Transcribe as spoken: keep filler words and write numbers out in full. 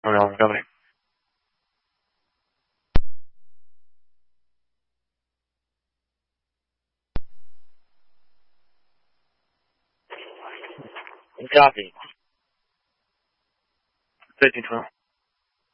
重要，各位。家庭最近成。